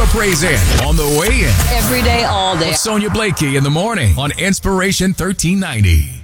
praise in on the way in. Every day, all day. With Sonia Blakey in the morning on Inspiration 1390.